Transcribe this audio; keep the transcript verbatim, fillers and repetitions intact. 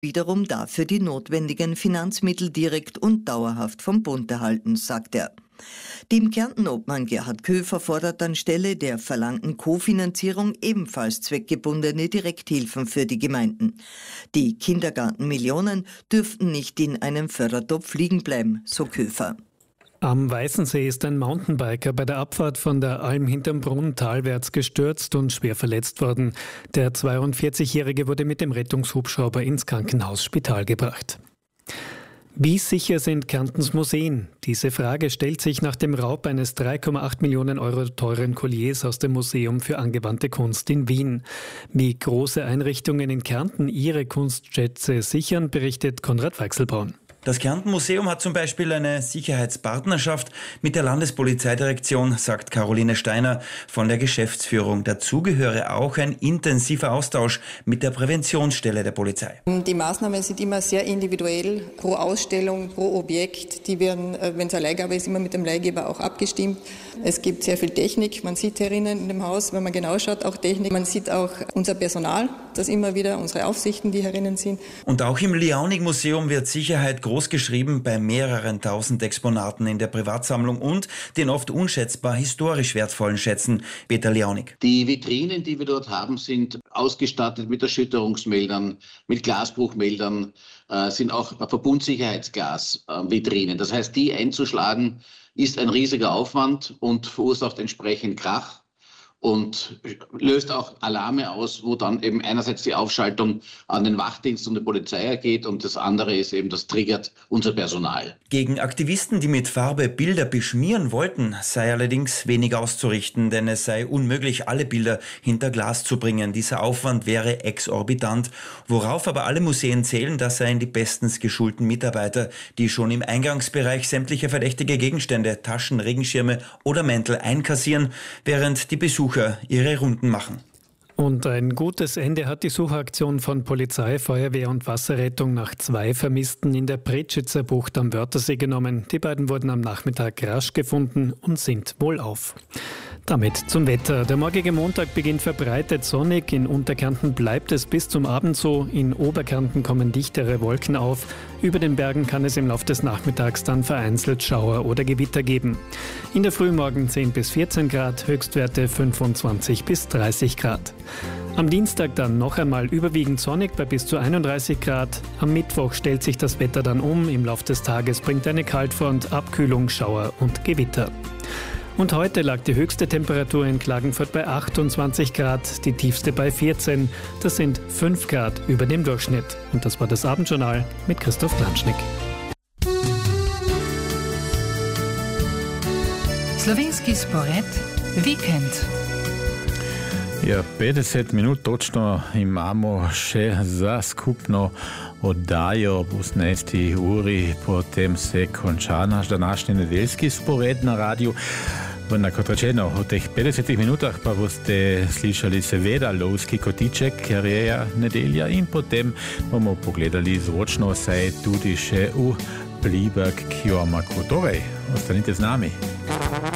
wiederum dafür die notwendigen Finanzmittel direkt und dauerhaft vom Bund erhalten, sagt er. Dem Kärnten-Obmann Gerhard Köfer fordert anstelle der verlangten Kofinanzierung ebenfalls zweckgebundene Direkthilfen für die Gemeinden. Die Kindergartenmillionen dürften nicht in einem Fördertopf liegen bleiben, so Köfer. Am Weißensee ist ein Mountainbiker bei der Abfahrt von der Alm hinterm Brunn talwärts gestürzt und schwer verletzt worden. Der zweiundvierzigjährige wurde mit dem Rettungshubschrauber ins Krankenhaus Spital gebracht. Wie sicher sind Kärntens Museen? Diese Frage stellt sich nach dem Raub eines drei Komma acht Millionen Euro teuren Colliers aus dem Museum für angewandte Kunst in Wien. Wie große Einrichtungen in Kärnten ihre Kunstschätze sichern, berichtet Konrad Weichselbraun. Das Kärnten-Museum hat zum Beispiel eine Sicherheitspartnerschaft mit der Landespolizeidirektion, sagt Caroline Steiner von der Geschäftsführung. Dazu gehöre auch ein intensiver Austausch mit der Präventionsstelle der Polizei. Die Maßnahmen sind immer sehr individuell, pro Ausstellung, pro Objekt. Die werden, wenn es eine Leihgabe ist, immer mit dem Leihgeber auch abgestimmt. Es gibt sehr viel Technik. Man sieht herinnen in dem Haus, wenn man genau schaut, auch Technik. Man sieht auch unser Personal, das immer wieder, unsere Aufsichten, die herinnen sind. Und auch im Liaunig-Museum wird Sicherheit groß geschrieben bei mehreren tausend Exponaten in der Privatsammlung und den oft unschätzbar historisch wertvollen Schätzen. Peter Liaunig. Die Vitrinen, die wir dort haben, sind ausgestattet mit Erschütterungsmeldern, mit Glasbruchmeldern, äh, sind auch Verbundsicherheitsglas-Vitrinen. Das heißt, die einzuschlagen ist ein riesiger Aufwand und verursacht entsprechend Krach und löst auch Alarme aus, wo dann eben einerseits die Aufschaltung an den Wachdienst und die Polizei ergeht und das andere ist eben, das triggert unser Personal. Gegen Aktivisten, die mit Farbe Bilder beschmieren wollten, sei allerdings wenig auszurichten, denn es sei unmöglich, alle Bilder hinter Glas zu bringen. Dieser Aufwand wäre exorbitant, worauf aber alle Museen zählen, das seien die bestens geschulten Mitarbeiter, die schon im Eingangsbereich sämtliche verdächtige Gegenstände, Taschen, Regenschirme oder Mäntel einkassieren, während die Besucher ihre Runden machen. Und ein gutes Ende hat die Suchaktion von Polizei, Feuerwehr und Wasserrettung nach zwei Vermissten in der Pretschitzer Bucht am Wörthersee genommen. Die beiden wurden am Nachmittag rasch gefunden und sind wohlauf. Damit zum Wetter. Der morgige Montag beginnt verbreitet sonnig. In Unterkärnten bleibt es bis zum Abend so. In Oberkärnten kommen dichtere Wolken auf. Über den Bergen kann es im Laufe des Nachmittags dann vereinzelt Schauer oder Gewitter geben. In der Früh morgen zehn bis vierzehn Grad, Höchstwerte fünfundzwanzig bis dreißig Grad. Am Dienstag dann noch einmal überwiegend sonnig bei bis zu einunddreißig Grad. Am Mittwoch stellt sich das Wetter dann um. Im Laufe des Tages bringt eine Kaltfront Abkühlung, Schauer und Gewitter. Und heute lag die höchste Temperatur in Klagenfurt bei achtundzwanzig Grad, die tiefste bei vierzehn. Das sind fünf Grad über dem Durchschnitt. Und das war das Abendjournal mit Christoph Klanschnick. Slovenski spored Weekend. Ja, petdeset minut točno imamo še za skupno oddajo ob osemnajsti uri, potem se konča naš današnji nedeljski spored na radiju. Na kot rečeno, v teh petdesetih minutah pa boste slišali seveda lovski kotiček, ker je nedelja in potem bomo pogledali zvočno, saj tudi še v Pliberg Kjomaku. Torej, ostanite z nami.